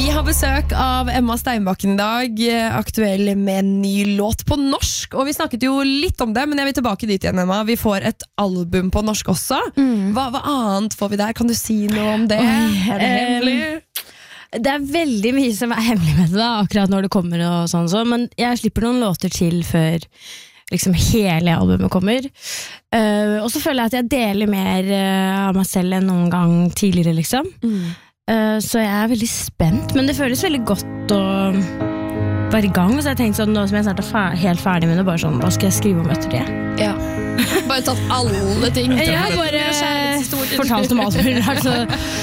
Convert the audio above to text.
Vi har besøk av Emma Steinbakken i dag, aktuell med en ny låt på norsk. Og vi snakket jo litt om det, men jeg vil tilbake dit igjen, Emma. Vi får et album på norsk også. Hva annet får vi der? Kan du si noe om det? Er det hemmelig? Det er veldig mye som er hemmelig med det da, akkurat når det kommer og sånn, men jeg slipper noen låter til før liksom hele albumet kommer. Og så føler jeg at jeg deler mer av meg selv enn noen gang tidligere, liksom. Så jeg er veldig spent, men det føles veldig godt å være i gang. Så jeg tenkte sånn, nå som jeg snart er helt ferdig med det, bare sånn, hva skal jeg skrive om etter det? Ja. Bare tatt alle ting. Jeg har bare fortalt om alt mulig.